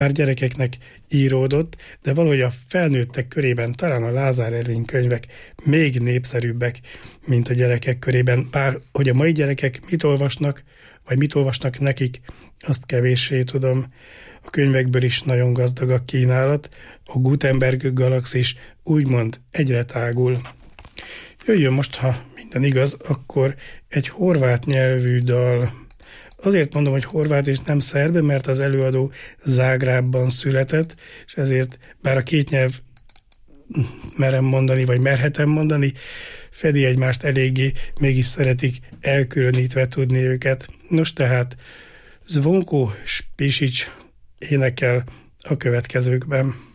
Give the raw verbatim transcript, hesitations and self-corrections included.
már gyerekeknek íródott, de valahogy a felnőttek körében talán a Lázár Ervin könyvek még népszerűbbek, mint a gyerekek körében. Bár, hogy a mai gyerekek mit olvasnak, vagy mit olvasnak nekik, azt kevéssé tudom. A könyvekből is nagyon gazdag a kínálat, a Gutenberg galaxis úgymond egyre tágul. Jöjjön most, ha minden igaz, akkor egy horvát nyelvű dal. Azért mondom, hogy horvát és nem szerb, mert az előadó Zágrábban született, és ezért bár a két nyelv merem mondani, vagy merhetem mondani, fedi egymást eléggé, mégis szeretik elkülönítve tudni őket. Nos tehát Zvonko Spisic énekel a következőkben.